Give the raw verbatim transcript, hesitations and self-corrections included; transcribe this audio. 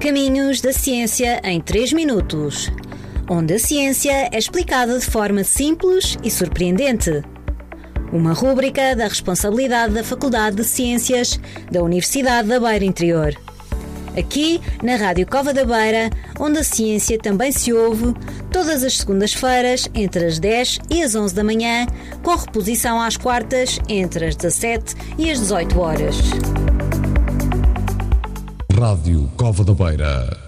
Caminhos da ciência em três minutos, onde a ciência é explicada de forma simples e surpreendente. Uma rúbrica da responsabilidade da Faculdade de Ciências da Universidade da Beira Interior. Aqui, na Rádio Cova da Beira, onde a ciência também se ouve, todas as segundas-feiras, entre as dez e as onze da manhã, com reposição às quartas, entre as dezassete e as dezoito horas. Rádio Cova da Beira.